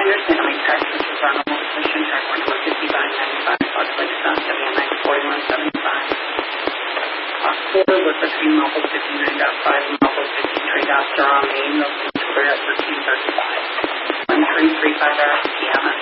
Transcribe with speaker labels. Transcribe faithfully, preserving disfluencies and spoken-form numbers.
Speaker 1: understand how many text, which is our normal position, track one number fifty-five ninety-five, Fox Lake South, W N X forty-one seventy-five. Fox four was between Muffle fifty-nine point five and Muffle fifty-three point zero on Main, those square at thirteen thirty-five. one three three five R P M at